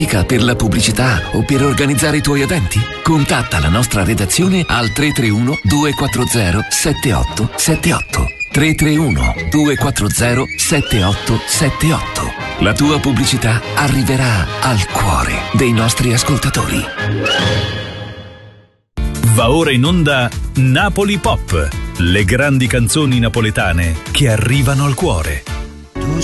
Per la pubblicità o per organizzare i tuoi eventi? Contatta la nostra redazione al 331 240 7878. 331 240 7878. La tua pubblicità arriverà al cuore dei nostri ascoltatori. Va ora in onda Napoli Pop, le grandi canzoni napoletane che arrivano al cuore.